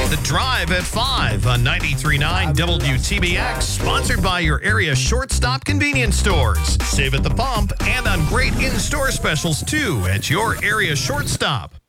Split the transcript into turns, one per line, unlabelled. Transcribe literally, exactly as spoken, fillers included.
The Drive at five on ninety-three point nine W T B X, sponsored by your area shortstop convenience stores. Save at the pump and on great in-store specials, too, at your area shortstop.